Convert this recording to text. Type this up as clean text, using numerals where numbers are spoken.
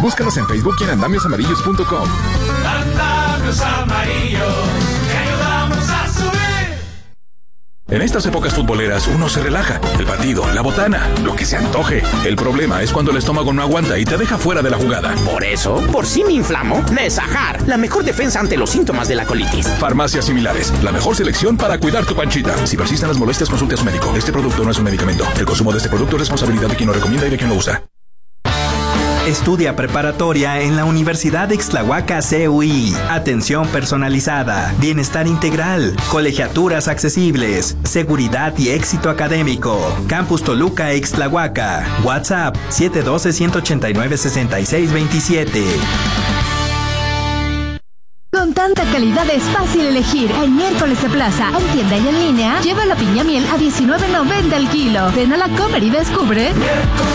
Búscanos en Facebook y en andamiosamarillos.com. Andamios Amarillos, te ayudamos a subir. En estas épocas futboleras uno se relaja. El partido, la botana, lo que se antoje. El problema es cuando el estómago no aguanta y te deja fuera de la jugada. Por eso, por si me inflamo, Nesajar, la mejor defensa ante los síntomas de la colitis. Farmacias Similares, la mejor selección para cuidar tu panchita. Si persisten las molestias, consulte a su médico. Este producto no es un medicamento. El consumo de este producto es responsabilidad de quien lo recomienda y de quien lo usa. Estudia preparatoria en la Universidad de Ixtlahuaca CUI. Atención personalizada, bienestar integral, colegiaturas accesibles, seguridad y éxito académico. Campus Toluca Ixtlahuaca. WhatsApp 712-189-6627. Con tanta calidad es fácil elegir. El miércoles de plaza, en tienda y en línea, lleva la piña miel a $19.90 el kilo. Ven a la Comer y descubre.